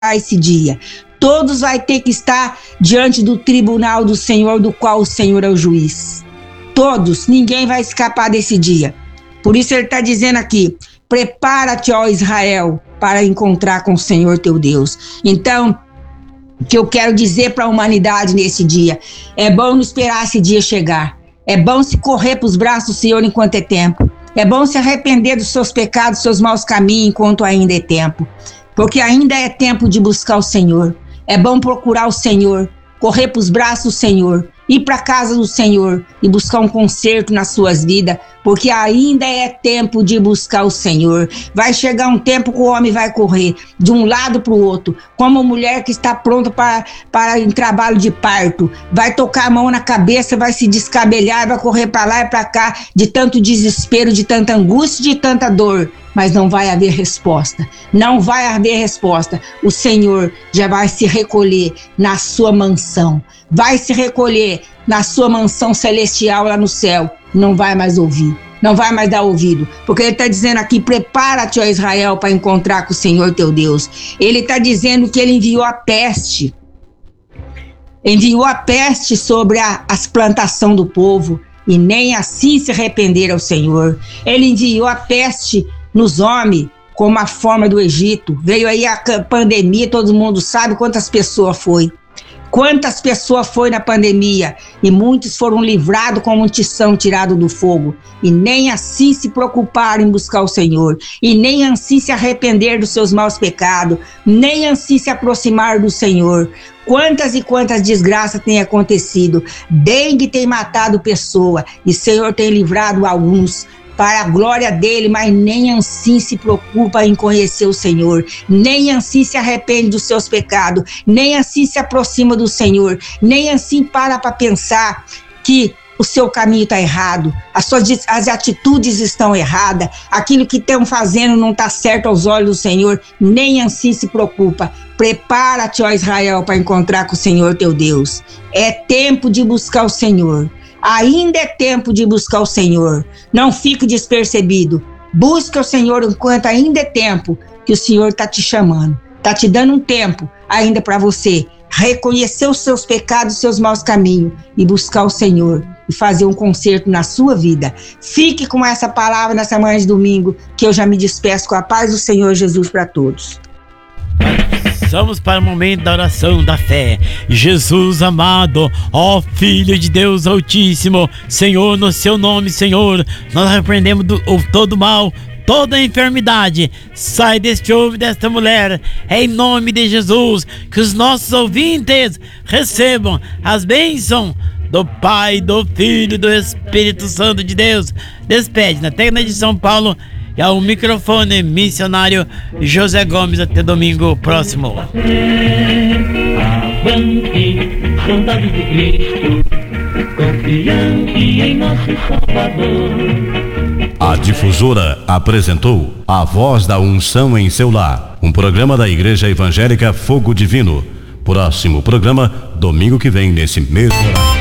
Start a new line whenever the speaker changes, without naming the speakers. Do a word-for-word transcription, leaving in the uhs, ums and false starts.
esse dia. Todos vai ter que estar diante do tribunal do Senhor, do qual o Senhor é o juiz. Todos, ninguém vai escapar desse dia. Por isso ele está dizendo aqui: prepara-te, ó Israel, para encontrar com o Senhor teu Deus. Então, o que eu quero dizer para a humanidade nesse dia: é bom não esperar esse dia chegar. É bom se correr para os braços do Senhor enquanto é tempo. É bom se arrepender dos seus pecados, dos seus maus caminhos, enquanto ainda é tempo. Porque ainda é tempo de buscar o Senhor. É bom procurar o Senhor, correr para os braços do Senhor, ir para a casa do Senhor e buscar um conserto nas suas vidas, porque ainda é tempo de buscar o Senhor. Vai chegar um tempo que o homem vai correr de um lado para o outro, como uma mulher que está pronta para, para em trabalho de parto. Vai tocar a mão na cabeça, vai se descabelhar, vai correr para lá e para cá, de tanto desespero, de tanta angústia, de tanta dor. Mas não vai haver resposta, não vai haver resposta. O Senhor já vai se recolher na sua mansão, vai se recolher na sua mansão celestial lá no céu, não vai mais ouvir, não vai mais dar ouvido, porque ele está dizendo aqui: prepara-te, ó Israel, para encontrar com o Senhor teu Deus. Ele está dizendo que ele enviou a peste, enviou a peste sobre a, as plantações do povo, e nem assim se arrependeram ao Senhor. Ele enviou a peste nos homens, como a forma do Egito. Veio aí a pandemia, todo mundo sabe quantas pessoas foi. Quantas pessoas foi na pandemia, e muitos foram livrados como um tição tirado do fogo, e nem assim se preocuparam em buscar o Senhor, e nem assim se arrepender dos seus maus pecados, nem assim se aproximar do Senhor. Quantas e quantas desgraças têm acontecido. Dengue tem matado pessoas, e o Senhor tem livrado alguns para a glória dele, mas nem assim se preocupa em conhecer o Senhor, nem assim se arrepende dos seus pecados, nem assim se aproxima do Senhor, nem assim para para pensar que o seu caminho está errado, as suas as atitudes estão erradas, aquilo que estão fazendo não está certo aos olhos do Senhor, nem assim se preocupa. Prepara-te, ó Israel, para encontrar com o Senhor teu Deus. É tempo de buscar o Senhor. Ainda é tempo de buscar o Senhor. Não fique despercebido. Busca o Senhor enquanto ainda é tempo, que o Senhor está te chamando. Está te dando um tempo ainda para você reconhecer os seus pecados, os seus maus caminhos, e buscar o Senhor e fazer um conserto na sua vida. Fique com essa palavra nessa manhã de domingo, que eu já me despeço com a paz do Senhor Jesus para todos.
Vamos para o momento da oração da fé. Jesus amado, ó Filho de Deus Altíssimo, Senhor, no seu nome, Senhor, nós repreendemos do, todo mal, toda enfermidade. Sai deste homem, desta mulher, em nome de Jesus. Que os nossos ouvintes recebam as bênçãos do Pai, do Filho e do Espírito Santo de Deus. Despede na Tecna de São Paulo e ao microfone missionário José Gomes. Até domingo próximo.
Avante, soldado de Cristo, confiante em nosso Salvador.
A Difusora apresentou A Voz da Unção em Seu Lar, um programa da Igreja Evangélica Fogo Divino. Próximo programa, domingo que vem, nesse mesmo horário.